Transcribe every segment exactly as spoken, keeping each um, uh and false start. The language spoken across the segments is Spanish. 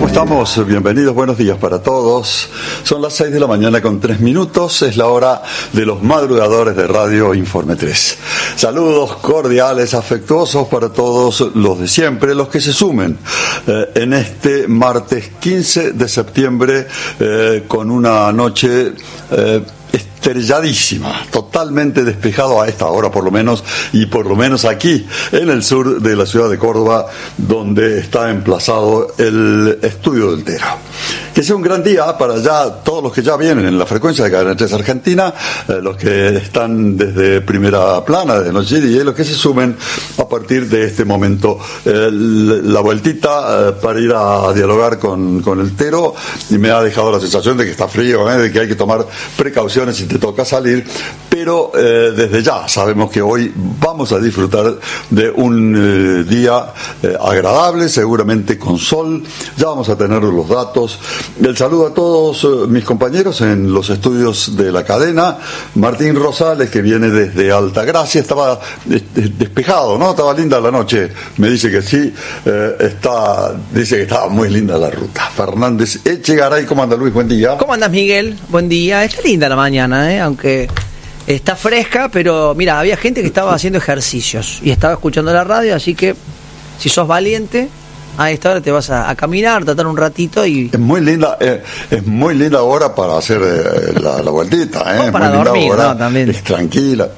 estamos? Bienvenidos, buenos días para todos. Son las seis de la mañana con tres minutos, es la hora de los madrugadores de Radio Informe tres. Saludos cordiales, afectuosos para todos los de siempre, los que se sumen eh, en este martes quince de septiembre eh, con una noche eh, estrelladísima, totalmente despejado a esta hora por lo menos, y por lo menos aquí en el sur de la ciudad de Córdoba, donde está emplazado el estudio del Tero. Que sea un gran día para ya todos los que ya vienen en la frecuencia de Cadena tres Argentina, eh, los que están desde primera plana, de noche y los que se sumen a partir de este momento. Eh, la vueltita eh, para ir a dialogar con, con el Tero, y me ha dejado la sensación de que está frío, eh, de que hay que tomar precauciones si te toca salir, pero eh, desde ya sabemos que hoy vamos a disfrutar de un eh, día eh, agradable, seguramente con sol. Ya vamos a tener los datos. El saludo a todos eh, mis compañeros en los estudios de la cadena. Martín Rosales, que viene desde Altagracia, estaba eh, despejado, ¿no? Estaba linda la noche, me dice que sí. eh, está, dice que estaba muy linda la ruta. Fernández Echegaray, ¿cómo anda Luis? Buen día. ¿Cómo andas, Miguel? Buen día. Está linda la mañana, ¿eh? Aunque está fresca, pero mira, había gente que estaba haciendo ejercicios y estaba escuchando la radio, así que si sos valiente, a esta hora te vas a, a caminar, tratar un ratito y... Es muy linda, eh, es muy linda hora para hacer eh, la, la vueltita, ¿eh? O para muy dormir, linda hora, ¿no? También. Es tranquila.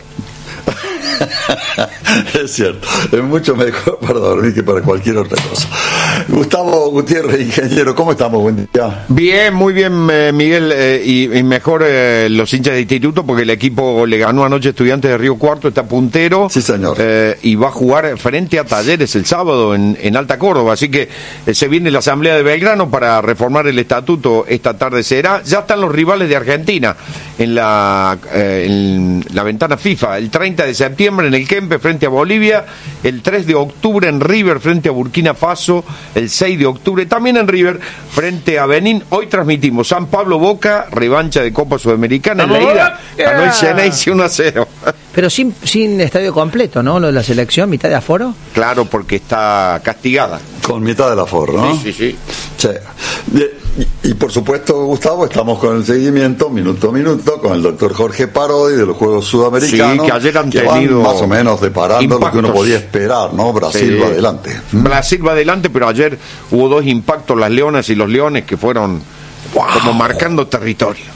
Es cierto, es mucho mejor para dormir que para cualquier otra cosa. Gustavo Gutiérrez, ingeniero, ¿cómo estamos? Buen día. Bien, muy bien, eh, Miguel, eh, y, y mejor eh, los hinchas de instituto, porque el equipo le ganó anoche a Estudiantes de Río Cuarto, está puntero. Sí, señor. Eh, y va a jugar frente a Talleres el sábado en, en Alta Córdoba, así que eh, se viene la asamblea de Belgrano para reformar el estatuto, esta tarde será. Ya están los rivales de Argentina en la, eh, en la ventana FIFA, el treinta de septiembre en el Kempe frente a Bolivia, el tres de octubre en River frente a Burkina Faso, el seis de octubre también en River frente a Benín. Hoy transmitimos San Pablo Boca, revancha de Copa Sudamericana. En la ida ganó el Xeneize uno a cero. Pero sin, sin estadio completo, ¿no? Lo de la selección, mitad de aforo. Claro, porque está castigada. Con mitad del aforo, ¿no? Sí, sí, sí. Sí. Y, y por supuesto, Gustavo, estamos con el seguimiento, minuto a minuto, con el doctor Jorge Parodi de los Juegos Sudamericanos. Sí, que ayer han que tenido van más o menos deparando impactos. Lo que uno podía esperar, ¿no? Brasil Sí. va adelante. Brasil va adelante, pero ayer hubo dos impactos, las Leonas y los Leones, que fueron wow. como marcando territorio.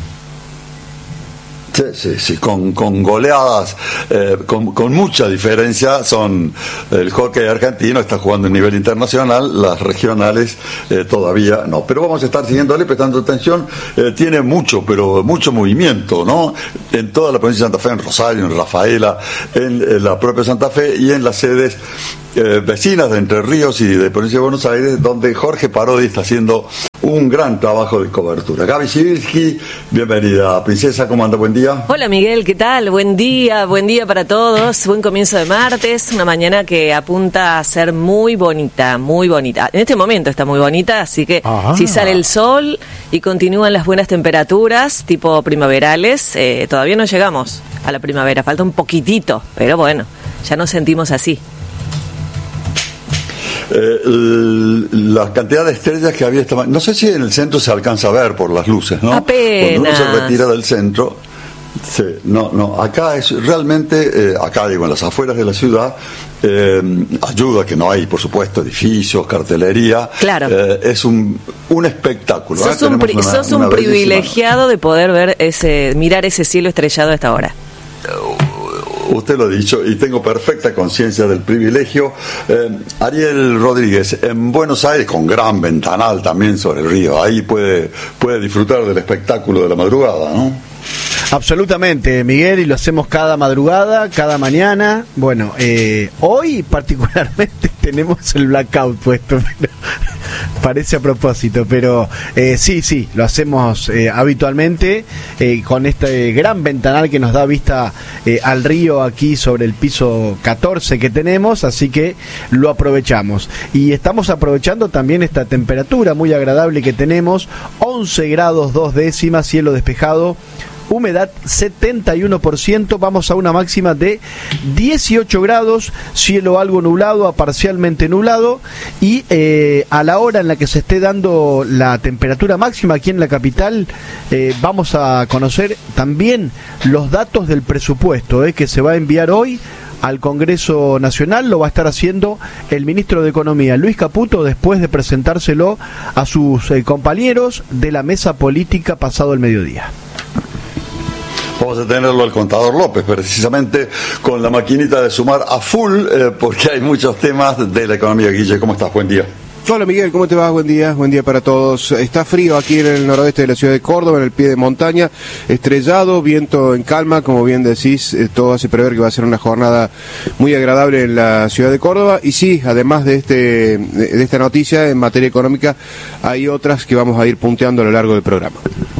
Sí, sí, sí, con, con goleadas, eh, con, con mucha diferencia. Son el hockey argentino está jugando a nivel internacional, las regionales eh, todavía no. Pero vamos a estar siguiéndole, prestando atención. Eh, tiene mucho, pero mucho movimiento, ¿no? En toda la provincia de Santa Fe, en Rosario, en Rafaela, en, en la propia Santa Fe y en las sedes eh, vecinas de Entre Ríos y de provincia de Buenos Aires, donde Jorge Parodi está haciendo un gran trabajo de cobertura. Gaby Sibilski, bienvenida. Princesa, ¿cómo anda? Buen día. Hola Miguel, ¿qué tal? Buen día, buen día para todos. Buen comienzo de martes, una mañana que apunta a ser muy bonita, muy bonita. En este momento está muy bonita, así que Ajá. si sale el sol y continúan las buenas temperaturas, tipo primaverales, eh, todavía no llegamos a la primavera, falta un poquitito, pero bueno, ya nos sentimos así. Eh, la cantidad de estrellas que había esta mañana, no sé si en el centro se alcanza a ver por las luces, ¿no? Apenas. Cuando uno se retira del centro, sí, no, no, acá es realmente, eh, acá digo, en las afueras de la ciudad, eh, ayuda que no hay, por supuesto, edificios, cartelería. Claro. Eh, es un, un espectáculo. Sos ¿eh? un, pri- una, sos una un privilegiado de poder ver ese, mirar ese cielo estrellado a esta hora. Usted lo ha dicho y tengo perfecta conciencia del privilegio. Eh, Ariel Rodríguez, en Buenos Aires, con gran ventanal también sobre el río, ahí puede, puede disfrutar del espectáculo de la madrugada, ¿no? Absolutamente, Miguel, y lo hacemos cada madrugada, cada mañana. Bueno, eh, hoy particularmente tenemos el blackout puesto, pero parece a propósito, pero eh, sí, sí, lo hacemos eh, habitualmente eh, con este gran ventanal que nos da vista eh, al río aquí sobre el piso catorce que tenemos, así que lo aprovechamos. Y estamos aprovechando también esta temperatura muy agradable que tenemos, once grados dos décimas, cielo despejado, humedad setenta y uno por ciento, vamos a una máxima de dieciocho grados, cielo algo nublado a parcialmente nublado, y eh, a la hora en la que se esté dando la temperatura máxima aquí en la capital, eh, vamos a conocer también los datos del presupuesto eh, que se va a enviar hoy al Congreso Nacional. Lo va a estar haciendo el ministro de Economía, Luis Caputo, después de presentárselo a sus eh, compañeros de la mesa política pasado el mediodía. Vamos a tenerlo al contador López, precisamente con la maquinita de sumar a full, eh, porque hay muchos temas de la economía. Guille, ¿cómo estás? Buen día. Hola Miguel, ¿cómo te va? Buen día, buen día para todos. Está frío aquí en el noroeste de la ciudad de Córdoba, en el pie de montaña, estrellado, viento en calma, como bien decís, eh, todo hace prever que va a ser una jornada muy agradable en la ciudad de Córdoba. Y sí, además de este de esta noticia en materia económica, hay otras que vamos a ir punteando a lo largo del programa.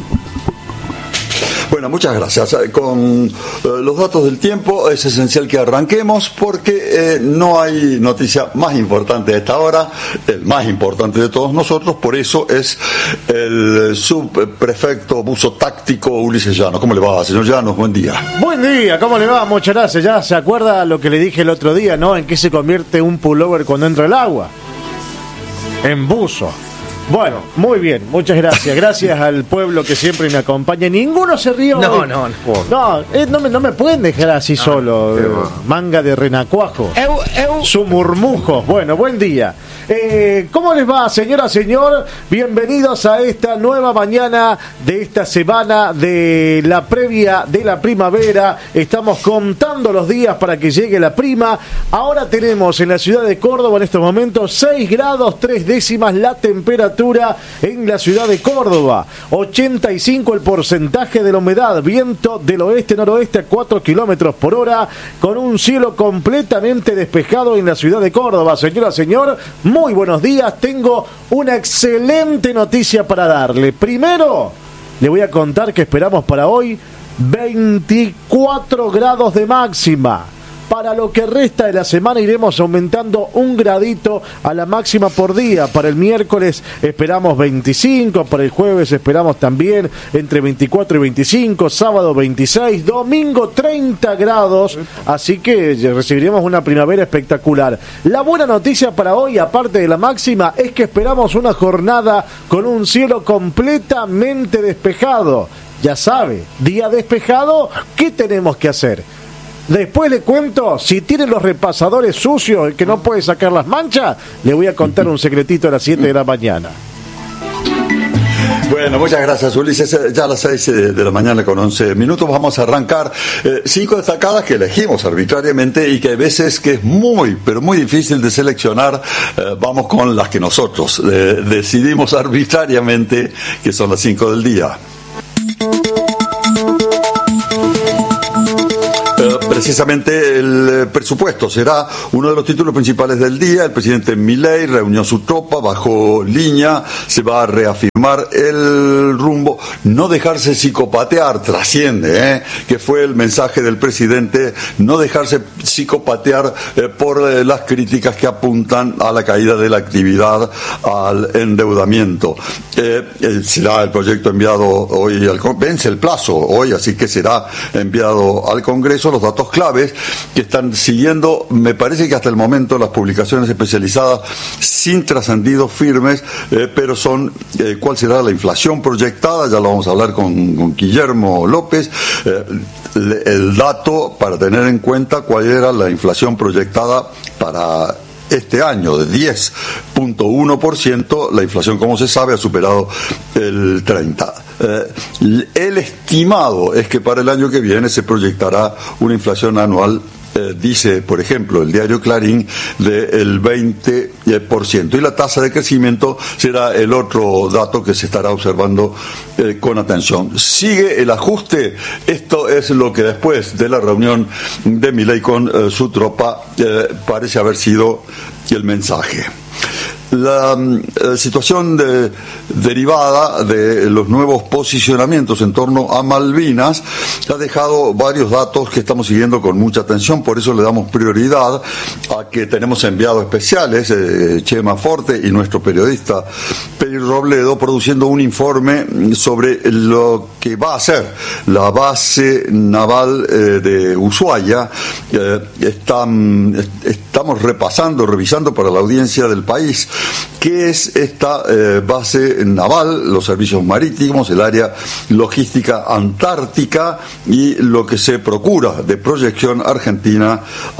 Bueno, muchas gracias. Con eh, los datos del tiempo es esencial que arranquemos porque eh, no hay noticia más importante a esta hora, el más importante de todos nosotros, por eso es el subprefecto buzo táctico Ulises Llanos. ¿Cómo le va, señor Llanos? Buen día. Buen día, ¿cómo le va? Muchas gracias. Ya se acuerda lo que le dije el otro día, ¿no? ¿En qué se convierte un pullover cuando entra el agua? En buzo. Bueno, muy bien, muchas gracias. Gracias al pueblo que siempre me acompaña. Ninguno se rió. No, no, no. No, eh, no, me, no me pueden dejar así no, solo. Eh, manga de renacuajo. Eu, eu. Su murmujo. Bueno, buen día. Eh, ¿Cómo les va, señora, señor? Bienvenidos a esta nueva mañana de esta semana de la previa de la primavera. Estamos contando los días para que llegue la prima. Ahora tenemos en la ciudad de Córdoba en estos momentos seis grados tres décimas la temperatura en la ciudad de Córdoba. ochenta y cinco el porcentaje de la humedad. Viento del oeste-noroeste a cuatro kilómetros por hora, con un cielo completamente despejado en la ciudad de Córdoba. Señora, señor, muy buenos días. Tengo una excelente noticia para darle. Primero, le voy a contar que esperamos para hoy veinticuatro grados de máxima. Para lo que resta de la semana iremos aumentando un gradito a la máxima por día. Para el miércoles esperamos veinticinco, para el jueves esperamos también entre veinticuatro y veinticinco, sábado veintiséis, domingo treinta grados, así que recibiremos una primavera espectacular. La buena noticia para hoy, aparte de la máxima, es que esperamos una jornada con un cielo completamente despejado. Ya sabe, día despejado, ¿qué tenemos que hacer? Después le cuento, si tienen los repasadores sucios, el que no puede sacar las manchas, le voy a contar un secretito a las siete de la mañana. Bueno, muchas gracias, Ulises. Ya a las seis de la mañana con once minutos vamos a arrancar eh, cinco destacadas que elegimos arbitrariamente y que hay veces que es muy, pero muy difícil de seleccionar. Eh, vamos con las que nosotros eh, decidimos arbitrariamente, que son las cinco del día. Precisamente el presupuesto será uno de los títulos principales del día. El presidente Milei reunió su tropa, bajó línea, se va a reafirmar el rumbo, no dejarse psicopatear, trasciende, ¿eh? que fue el mensaje del presidente, no dejarse psicopatear eh, por eh, las críticas que apuntan a la caída de la actividad, al endeudamiento. Eh, eh, será el proyecto enviado hoy al Congreso, vence el plazo hoy, así que será enviado al Congreso. Los datos claves que están siguiendo, me parece que hasta el momento las publicaciones especializadas sin trascendidos firmes, eh, pero son eh, cuál será la inflación proyectada, ya lo vamos a hablar con, con Guillermo López, eh, el dato para tener en cuenta cuál era la inflación proyectada para este año de diez punto uno por ciento, la inflación, como se sabe, ha superado el treinta por ciento. Eh, el estimado es que para el año que viene se proyectará una inflación anual, eh, dice, por ejemplo, el diario Clarín, del veinte por ciento. Y la tasa de crecimiento será el otro dato que se estará observando eh, con atención. Sigue el ajuste. Esto es lo que después de la reunión de Milei con eh, su tropa eh, parece haber sido el mensaje. La eh, situación de, derivada de los nuevos posicionamientos en torno a Malvinas ha dejado varios datos que estamos siguiendo con mucha atención, por eso le damos prioridad a que tenemos enviados especiales, eh, Chema Forte y nuestro periodista Peri Robledo, produciendo un informe sobre lo que va a ser la base naval eh, de Ushuaia. Eh, están, estamos repasando, revisando para la audiencia del país qué es esta eh, base naval, los servicios marítimos, el área logística antártica y lo que se procura de proyección argentina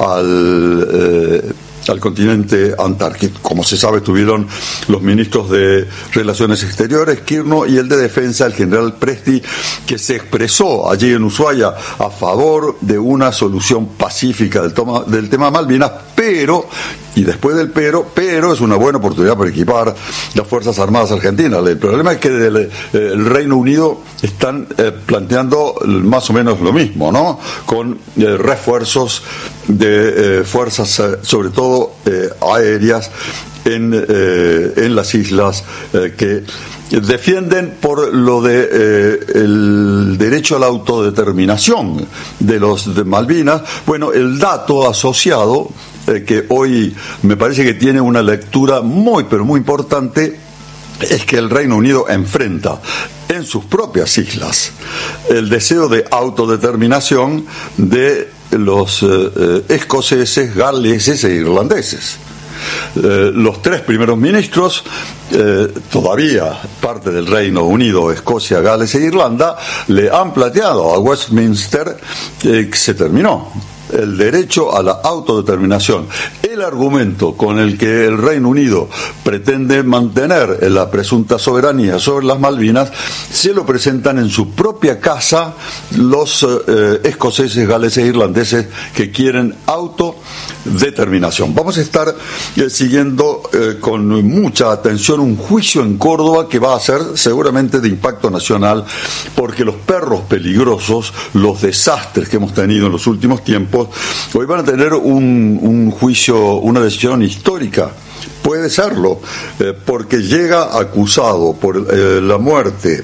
al eh, al continente antártico. Como se sabe, estuvieron los ministros de Relaciones Exteriores, Kirchner, y el de Defensa, el general Presti, que se expresó allí en Ushuaia a favor de una solución pacífica del, toma, del tema Malvinas, pero, y después del pero, pero es una buena oportunidad para equipar las Fuerzas Armadas Argentinas. El problema es que del, eh, el Reino Unido están eh, planteando más o menos lo mismo, ¿no? Con eh, refuerzos de eh, fuerzas, eh, sobre todo eh, aéreas, en, eh, en las islas eh, que defienden por lo de eh, el derecho a la autodeterminación de los de Malvinas. Bueno, el dato asociado eh, que hoy me parece que tiene una lectura muy pero muy importante es que el Reino Unido enfrenta en sus propias islas el deseo de autodeterminación de los eh, eh, escoceses, galeses e irlandeses. Eh, los tres primeros ministros, eh, todavía parte del Reino Unido, Escocia, Gales e Irlanda, le han planteado a Westminster eh, que se terminó el derecho a la autodeterminación. El argumento con el que el Reino Unido pretende mantener la presunta soberanía sobre las Malvinas se lo presentan en su propia casa los eh, escoceses, galeses e irlandeses que quieren autodeterminación. Vamos a estar eh, siguiendo eh, con mucha atención un juicio en Córdoba que va a ser seguramente de impacto nacional, porque los perros peligrosos, los desastres que hemos tenido en los últimos tiempos, hoy van a tener un, un juicio, una decisión histórica. Puede serlo, eh, porque llega acusado por eh, la muerte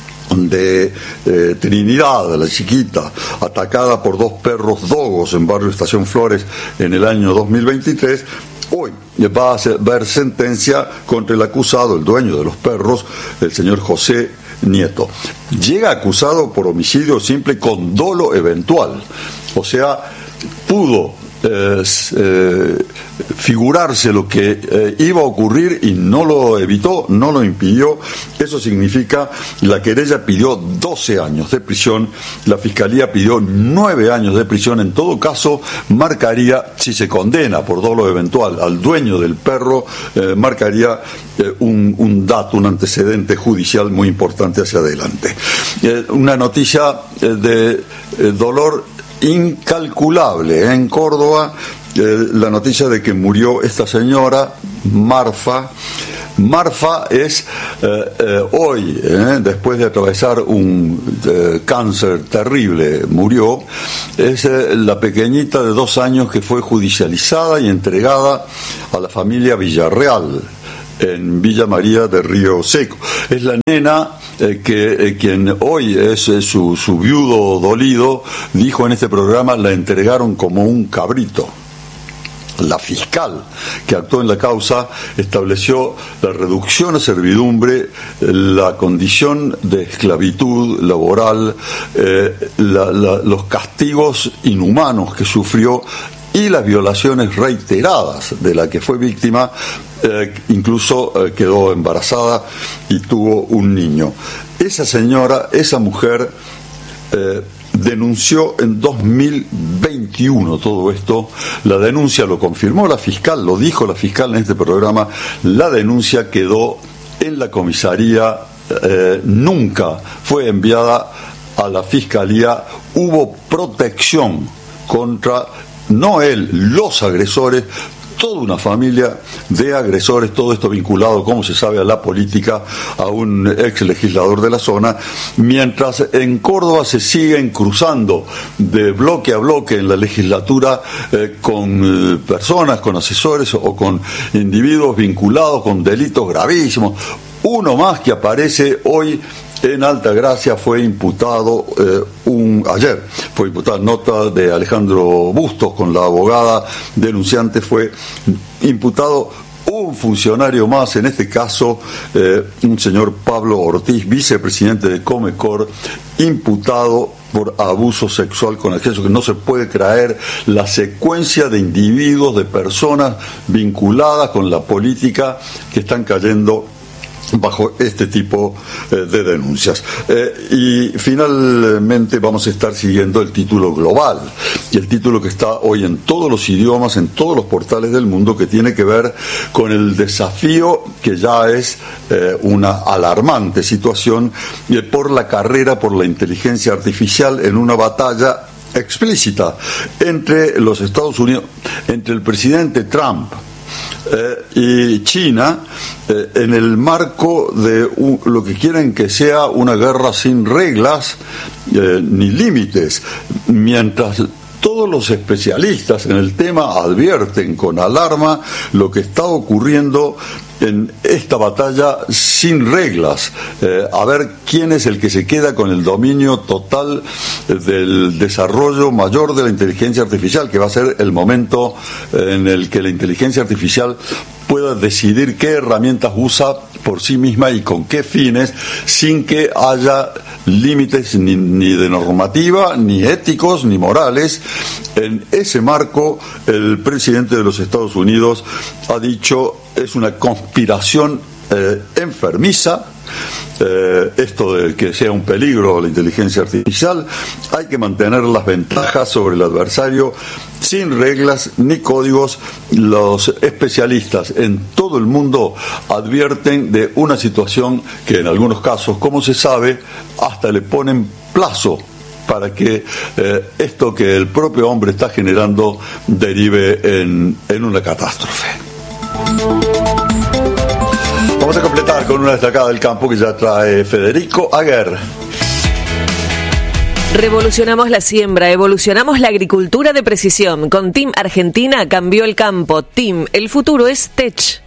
de eh, Trinidad, la chiquita, atacada por dos perros dogos en barrio Estación Flores en el año dos mil veintitrés. Hoy va a haber sentencia contra el acusado, el dueño de los perros, el señor José Nieto. Llega acusado por homicidio simple con dolo eventual, o sea, pudo eh, eh, figurarse lo que eh, iba a ocurrir y no lo evitó, no lo impidió. Eso significa, la querella pidió doce años de prisión, la fiscalía pidió nueve años de prisión. En todo caso, marcaría, si se condena por dolo eventual al dueño del perro, eh, marcaría eh, un, un dato, un antecedente judicial muy importante hacia adelante. Eh, una noticia eh, de eh, dolor incalculable en Córdoba, eh, la noticia de que murió esta señora Marfa. Marfa es eh, eh, hoy, eh, después de atravesar un eh, cáncer terrible, murió. Es eh, la pequeñita de dos años que fue judicializada y entregada a la familia Villarreal en Villa María de Río Seco. Es la nena eh, que eh, quien hoy es eh, su, su viudo dolido dijo en este programa: la entregaron como un cabrito. La fiscal que actuó en la causa estableció la reducción a servidumbre, la condición de esclavitud laboral, eh, la, la, los castigos inhumanos que sufrió y las violaciones reiteradas de la que fue víctima. Eh, incluso eh, quedó embarazada y tuvo un niño. Esa señora, esa mujer, eh, denunció en dos mil veintiuno todo esto. La denuncia lo confirmó la fiscal, lo dijo la fiscal en este programa. La denuncia quedó en la comisaría, eh, nunca fue enviada a la fiscalía. Hubo protección contra, no él, los agresores. toda una familia de agresores, todo esto vinculado, como se sabe, a la política, a un ex legislador de la zona, mientras en Córdoba se siguen cruzando de bloque a bloque en la legislatura eh, con eh, personas, con asesores o con individuos vinculados con delitos gravísimos. Uno más que aparece hoy en Altagracia fue imputado eh, un ayer fue imputada nota de Alejandro Bustos con la abogada denunciante, fue imputado un funcionario más, en este caso eh, un señor Pablo Ortiz, vicepresidente de Comecor, imputado por abuso sexual con exceso, que no se puede creer la secuencia de individuos, de personas vinculadas con la política que están cayendo bajo este tipo eh, de denuncias. Eh, y finalmente vamos a estar siguiendo el título global, y el título que está hoy en todos los idiomas, en todos los portales del mundo, que tiene que ver con el desafío que ya es eh, una alarmante situación eh, por la carrera por la inteligencia artificial en una batalla explícita entre los Estados Unidos, entre el presidente Trump Eh, y China, eh, en el marco de un, lo que quieren que sea una guerra sin reglas eh, ni límites, mientras todos los especialistas en el tema advierten con alarma lo que está ocurriendo en esta batalla sin reglas, eh, a ver quién es el que se queda con el dominio total del desarrollo mayor de la inteligencia artificial, que va a ser el momento en el que la inteligencia artificial pueda decidir qué herramientas usa por sí misma y con qué fines, sin que haya límites ni, ni de normativa, ni éticos, ni morales. En ese marco, el presidente de los Estados Unidos ha dicho: es una conspiración eh, enfermiza, eh, esto de que sea un peligro la inteligencia artificial. Hay que mantener las ventajas sobre el adversario sin reglas ni códigos. Los especialistas en todo el mundo advierten de una situación que en algunos casos, como se sabe, hasta le ponen plazo para que eh, esto que el propio hombre está generando derive en, en una catástrofe. Vamos a completar con una destacada del campo que ya trae Federico Aguer. Revolucionamos la siembra, evolucionamos la agricultura de precisión. Con Team Argentina cambió el campo. Team, el futuro es Tech.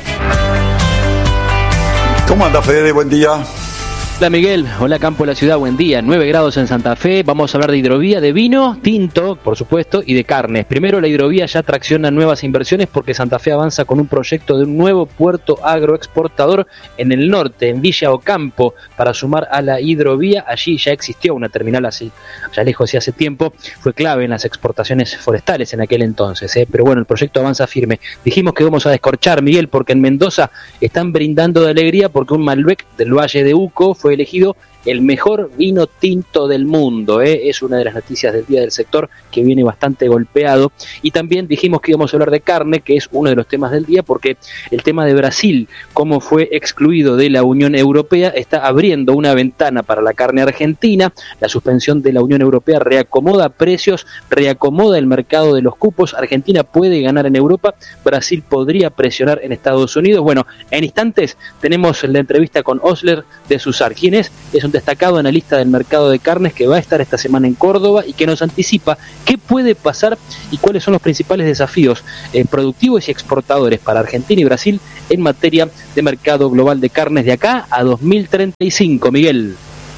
¿Cómo anda, Fede? Buen día. Hola Miguel, hola Campo de la Ciudad, buen día. nueve grados en Santa Fe. Vamos a hablar de hidrovía, de vino, tinto, por supuesto, y de carnes. Primero, la hidrovía ya tracciona nuevas inversiones porque Santa Fe avanza con un proyecto de un nuevo puerto agroexportador en el norte, en Villa Ocampo, para sumar a la hidrovía. Allí ya existió una terminal así, ya lejos y hace tiempo. Fue clave en las exportaciones forestales en aquel entonces, ¿eh? Pero bueno, el proyecto avanza firme. Dijimos que vamos a descorchar, Miguel, porque en Mendoza están brindando de alegría porque un Malbec del Valle de Uco fue elegido el mejor vino tinto del mundo, ¿eh? Es una de las noticias del día del sector que viene bastante golpeado. Y también dijimos que íbamos a hablar de carne, que es uno de los temas del día, porque el tema de Brasil, cómo fue excluido de la Unión Europea, está abriendo una ventana para la carne argentina. La suspensión de la Unión Europea reacomoda precios, reacomoda el mercado de los cupos. Argentina puede ganar en Europa, Brasil podría presionar en Estados Unidos. Bueno, en instantes tenemos la entrevista con Osler de Susar. ¿Quién es? Es un destacado analista del mercado de carnes que va a estar esta semana en Córdoba y que nos anticipa qué puede pasar y cuáles son los principales desafíos eh, productivos y exportadores para Argentina y Brasil en materia de mercado global de carnes de acá a dos mil treinta y cinco. Miguel.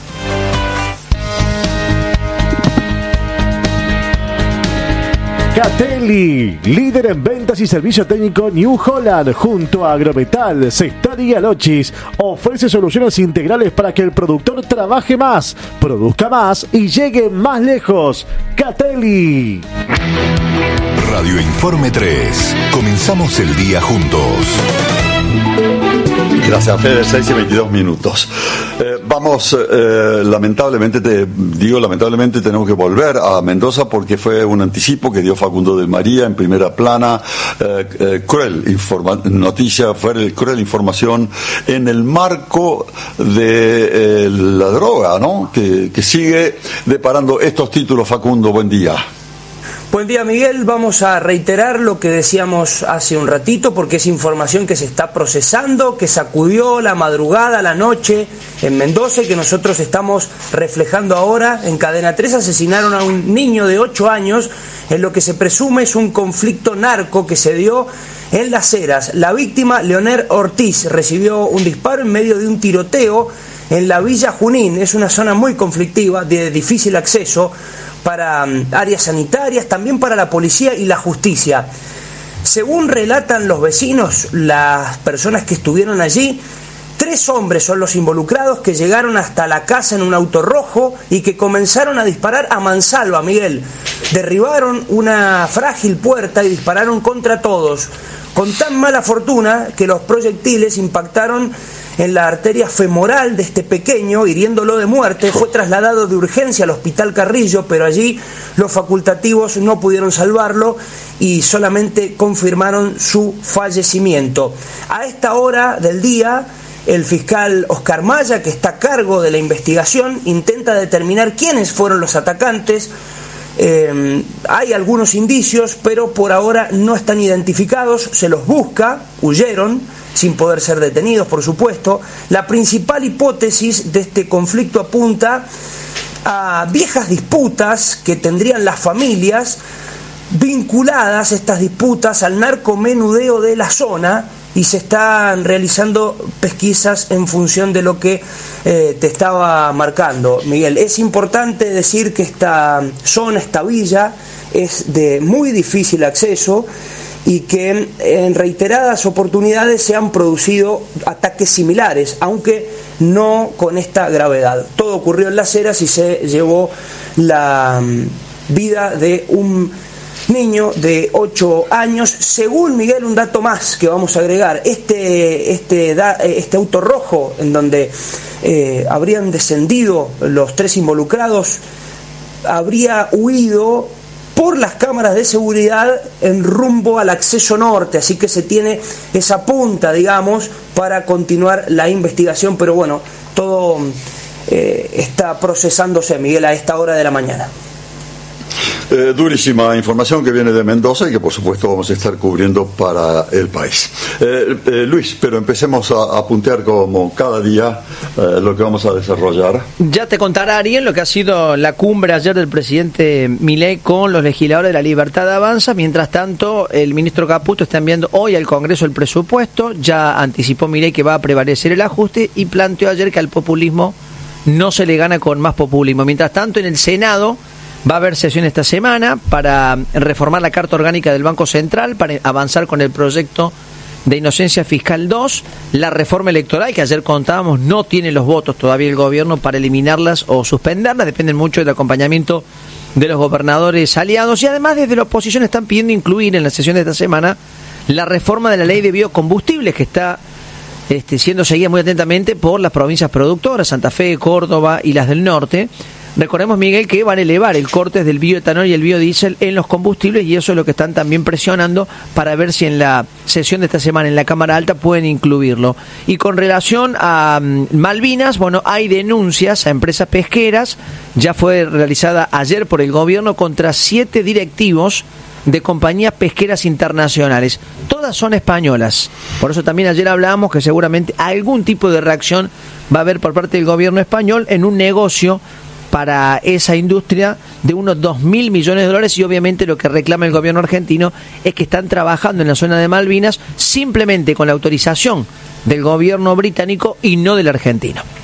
Catelli, líder en ventas y servicio técnico New Holland, junto a Agrometal, Sestari y Alochis, ofrece soluciones integrales para que el productor trabaje más, produzca más y llegue más lejos. Catelli. Radio Informe tres. Comenzamos el día juntos. Gracias, Fede. seis y veintidós minutos. Eh, vamos, eh, lamentablemente, te digo, lamentablemente tenemos que volver a Mendoza porque fue un anticipo que dio Facundo de María en primera plana. Eh, eh, cruel informa- noticia, fue cruel información en el marco de eh, la droga, ¿no? Que, que sigue deparando estos títulos. Facundo, buen día. Buen día, Miguel. Vamos a reiterar lo que decíamos hace un ratito, porque es información que se está procesando, que sacudió la madrugada, la noche en Mendoza y que nosotros estamos reflejando ahora. En Cadena tres asesinaron a un niño de ocho años en lo que se presume es un conflicto narco que se dio en Las Heras. La víctima, Leonel Ortiz, recibió un disparo en medio de un tiroteo en la Villa Junín. Es una zona muy conflictiva, de difícil acceso para um, áreas sanitarias, también para la policía y la justicia. Según relatan los vecinos, las personas que estuvieron allí, tres hombres son los involucrados que llegaron hasta la casa en un auto rojo y que comenzaron a disparar a mansalva, Miguel. Derribaron una frágil puerta y dispararon contra todos, con tan mala fortuna que los proyectiles impactaron en la arteria femoral de este pequeño, hiriéndolo de muerte. Fue trasladado de urgencia al Hospital Carrillo, pero allí los facultativos no pudieron salvarlo y solamente confirmaron su fallecimiento. A esta hora del día, el fiscal Oscar Maya, que está a cargo de la investigación, intenta determinar quiénes fueron los atacantes. Eh, hay algunos indicios, pero por ahora no están identificados. Se los busca, huyeron sin poder ser detenidos, por supuesto. La principal hipótesis de este conflicto apunta a viejas disputas que tendrían las familias, vinculadas estas disputas al narcomenudeo de la zona, y se están realizando pesquisas en función de lo que eh, te estaba marcando, Miguel. Es importante decir que esta zona, esta villa, es de muy difícil acceso y que en reiteradas oportunidades se han producido ataques similares, aunque no con esta gravedad. Todo ocurrió en Las Heras y se llevó la vida de un niño de ocho años. Según Miguel, un dato más que vamos a agregar: este, este, este auto rojo en donde eh, habrían descendido los tres involucrados habría huido por las cámaras de seguridad en rumbo al acceso norte, así que se tiene esa punta, digamos, para continuar la investigación, pero bueno, todo eh, está procesándose, Miguel, a esta hora de la mañana. Eh, durísima información que viene de Mendoza y que por supuesto vamos a estar cubriendo para el país. Eh, eh, Luis, pero empecemos a, a puntear como cada día eh, lo que vamos a desarrollar. Ya te contará Ariel lo que ha sido la cumbre ayer del presidente Milei con los legisladores de la Libertad Avanza. Mientras tanto, el ministro Caputo está enviando hoy al Congreso el presupuesto. Ya anticipó Milei que va a prevalecer el ajuste y planteó ayer que al populismo no se le gana con más populismo. Mientras tanto, en el Senado va a haber sesión esta semana para reformar la Carta Orgánica del Banco Central, para avanzar con el proyecto de Inocencia Fiscal dos, la reforma electoral, que ayer contábamos, no tiene los votos todavía el gobierno para eliminarlas o suspenderlas, dependen mucho del acompañamiento de los gobernadores aliados, y además desde la oposición están pidiendo incluir en la sesión de esta semana la reforma de la ley de biocombustibles, que está este, siendo seguida muy atentamente por las provincias productoras, Santa Fe, Córdoba y las del norte. Recordemos, Miguel, que van a elevar el corte del bioetanol y el biodiesel en los combustibles, y eso es lo que están también presionando para ver si en la sesión de esta semana en la Cámara Alta pueden incluirlo. Y con relación a um, Malvinas, bueno, hay denuncias a empresas pesqueras. Ya fue realizada ayer por el gobierno contra siete directivos de compañías pesqueras internacionales. Todas son españolas. Por eso también ayer hablábamos que seguramente algún tipo de reacción va a haber por parte del gobierno español en un negocio para esa industria de unos dos mil millones de dólares, y obviamente lo que reclama el gobierno argentino es que están trabajando en la zona de Malvinas simplemente con la autorización del gobierno británico y no del argentino.